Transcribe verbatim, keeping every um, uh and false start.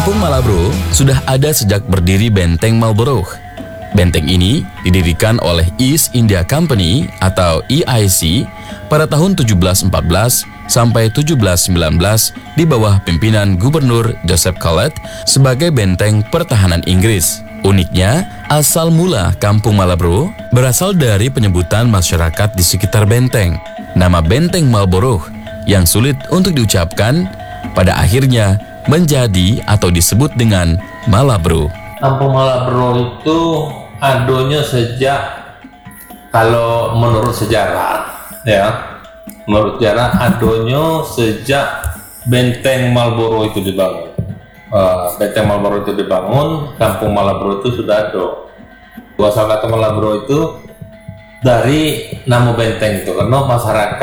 Kampung Malabro sudah ada sejak berdiri Benteng Marlborough. Benteng ini didirikan oleh East India Company atau E I C pada tahun tujuh belas empat belas sampai tujuh belas sembilan belas di bawah pimpinan Gubernur Joseph Collett sebagai benteng pertahanan Inggris. Uniknya, asal mula Kampung Malabro berasal dari penyebutan masyarakat di sekitar benteng. Nama Benteng Marlborough yang sulit untuk diucapkan pada akhirnya menjadi atau disebut dengan Malabro. Kampung Malabro itu adonya sejak, kalau menurut sejarah ya, menurut sejarah adonya sejak Benteng Marlborough itu dibangun. Uh, Benteng Marlborough itu dibangun, Kampung Malabro itu sudah ada. Asal kata Malabro itu dari nama benteng itu, karena masyarakat